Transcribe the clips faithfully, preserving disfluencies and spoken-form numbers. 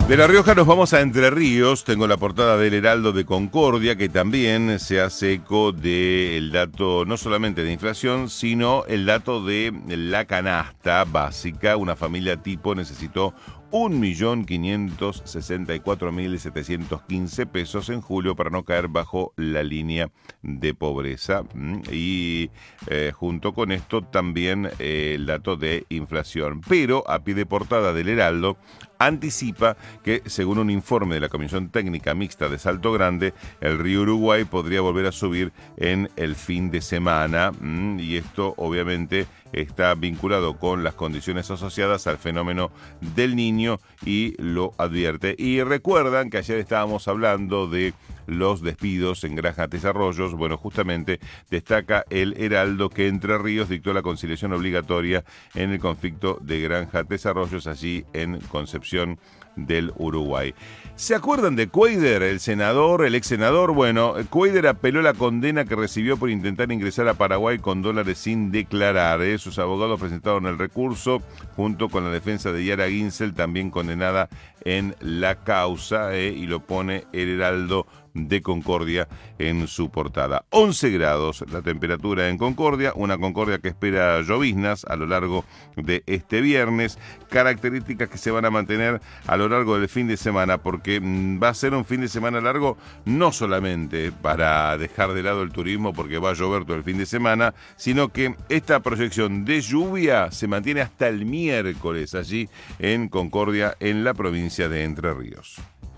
De La Rioja nos vamos a Entre Ríos. Tengo la portada del Heraldo de Concordia, que también se hace eco del dato no solamente de inflación, sino el dato de la canasta básica. Una familia tipo necesitó un millón quinientos sesenta y cuatro mil setecientos quince pesos en julio para no caer bajo la línea de pobreza. Y eh, junto con esto también eh, el dato de inflación. Pero a pie de portada del Heraldo anticipa que, según un informe de la Comisión Técnica Mixta de Salto Grande, el río Uruguay podría volver a subir en el fin de semana, y esto obviamente está vinculado con las condiciones asociadas al fenómeno del Niño, y lo advierte. Y recuerdan que ayer estábamos hablando de los despidos en Granjas Desarrollos. Bueno, justamente destaca el Heraldo que Entre Ríos dictó la conciliación obligatoria en el conflicto de Granjas Desarrollos allí en Concepción del Uruguay. ¿Se acuerdan de Cuader, el senador, el ex senador? Bueno, Cuader apeló la condena que recibió por intentar ingresar a Paraguay con dólares sin declarar. ¿eh? Sus abogados presentaron el recurso junto con la defensa de Yara Ginsel, también condenada en la causa, ¿eh? y lo pone el Heraldo de Concordia en su portada. once grados la temperatura en Concordia, una Concordia que espera lloviznas a lo largo de este viernes, características que se van a mantener a lo largo del fin de semana, porque va a ser un fin de semana largo no solamente para dejar de lado el turismo porque va a llover todo el fin de semana, sino que esta proyección de lluvia se mantiene hasta el miércoles allí en Concordia, en la provincia de Entre Ríos.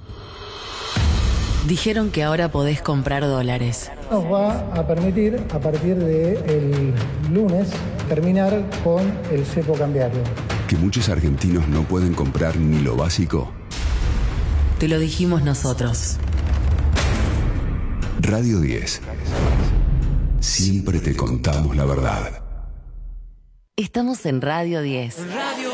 Dijeron que ahora podés comprar dólares. Nos va a permitir, a partir del lunes, terminar con el cepo cambiario. Que muchos argentinos no pueden comprar ni lo básico. Te lo dijimos nosotros. Radio diez. Siempre te contamos la verdad. Estamos en Radio diez.